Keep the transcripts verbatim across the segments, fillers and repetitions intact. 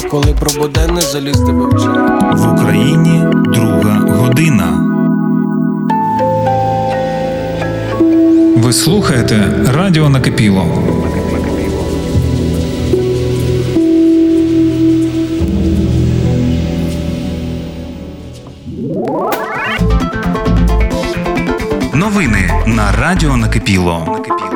Коли про буденне залізти вивчити. В Україні друга година. Ви слухаєте Радіо Накипіло. Новини на Радіо Накипіло.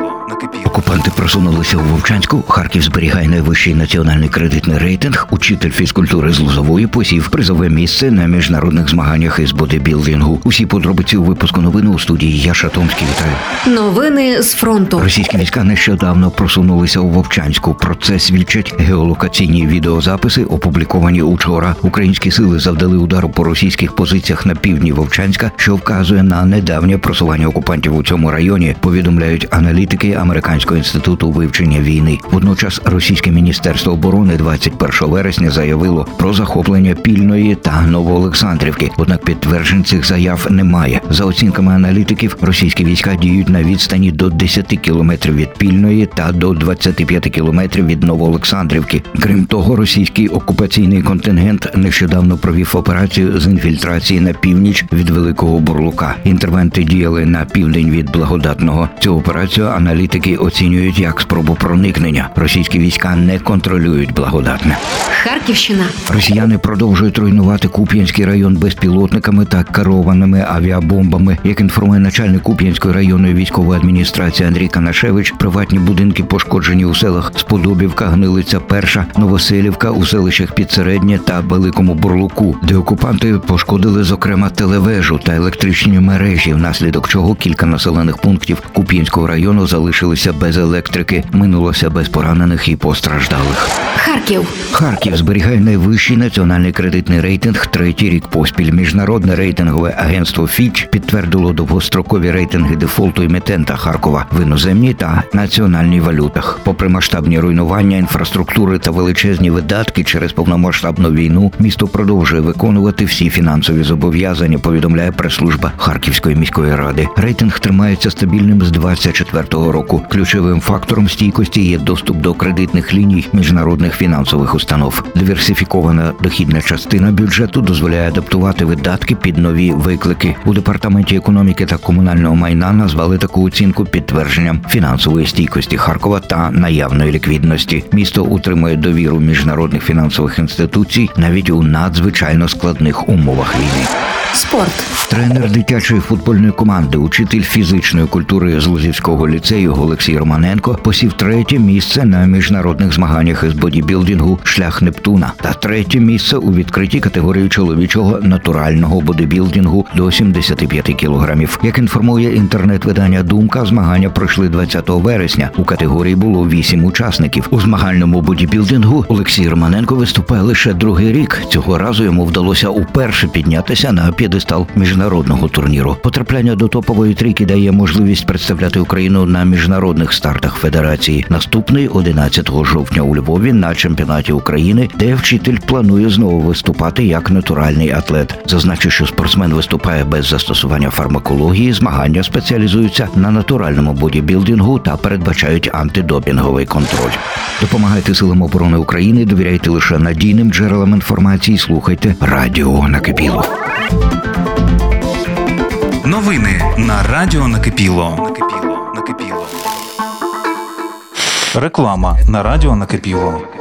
Окупанти просунулися у Вовчанську. Харків зберігає найвищий національний кредитний рейтинг. Учитель фізкультури з Лозової посів призове місце на міжнародних змаганнях із бодибілдингу. Усі подробиці у випуску новин у студії Яша Томський. Вітаю. Новини з фронту. Російські війська нещодавно просунулися у Вовчанську. Про це свідчать геолокаційні відеозаписи, опубліковані учора. Українські сили завдали удару по російських позиціях на півдні Вовчанська, що вказує на недавнє просування окупантів у цьому районі, повідомляють аналітики Американського інституту вивчення війни. Водночас російське міністерство оборони двадцять першого вересня заявило про захоплення Пільної та Новоолександрівки. Однак підтверджень цих заяв немає. За оцінками аналітиків, російські війська діють на відстані до десять кілометрів від Пільної та до двадцять п'ять кілометрів від Новоолександрівки. Крім того, російський окупаційний контингент нещодавно провів операцію з інфільтрації на північ від Великого Бурлука. Інтервенти діяли на південь від Благодатного. Цю операцію аналітики оцінюють як спробу проникнення. Російські війська не контролюють Благодатне. Харківщина. Росіяни продовжують руйнувати Куп'янський район безпілотниками та керованими авіабомбами. Як інформує начальник Куп'янської районної військової адміністрації Андрій Канашевич, приватні будинки пошкоджені у селах Сподобівка, Гнилиця Перша, Новоселівка, у селищах Підсереднє та Великому Бурлуку, де окупанти пошкодили, зокрема, телевежу та електричні мережі, внаслідок чого кілька населених пунктів Куп'янського району залишилися без електрики, минулося без поранених і постраждалих. Харків. Харків зберігає найвищий національний кредитний рейтинг третій рік поспіль. Міжнародне рейтингове агентство Фіч підтвердило довгострокові рейтинги дефолту емітента Харкова в іноземній та національній валютах. Попри масштабні руйнування інфраструктури та величезні видатки через повномасштабну війну, місто продовжує виконувати всі фінансові зобов'язання, повідомляє прес-служба Харківської міської ради. Рейтинг тримається стабільним з двадцять четвертого року. Ключовим фактором стійкості є доступ до кредитних ліній міжнародних фінансових установ. Диверсифікована дохідна частина бюджету дозволяє адаптувати видатки під нові виклики. У департаменті економіки та комунального майна назвали таку оцінку підтвердженням фінансової стійкості Харкова та наявної ліквідності. Місто утримує довіру міжнародних фінансових інституцій навіть у надзвичайно складних умовах війни. Спорт. Тренер дитячої футбольної команди, учитель фізичної культури з Лозівського ліцею Олексій Романенко посів третє місце на міжнародних змаганнях із бодібілдингу «Шлях Нептуна» та третє місце у відкритій категорії чоловічого натурального бодібілдингу до сімдесят п'ять кілограмів. Як інформує інтернет-видання «Думка», змагання пройшли двадцятого вересня. У категорії було вісім учасників. У змагальному бодібілдингу Олексій Романенко виступає лише другий рік. Цього разу йому вдалося уперше піднятися на п'єдестал міжнародного турніру. Потрапляння до топової трійки дає можливість представляти Україну на міжнародних стартах федерації. Наступний одинадцятого жовтня у Львові на чемпіонаті України, де вчитель планує знову виступати як натуральний атлет. Зазначу, що спортсмен виступає без застосування фармакології, змагання спеціалізуються на натуральному бодібілдингу та передбачають антидопінговий контроль. Допомагайте силам оборони України, довіряйте лише надійним джерелам інформації, слухайте Радіо Накипіло. Новини на Радіо Накипіло. Накипіло. Накипіло. Реклама на Радіо Накипіло.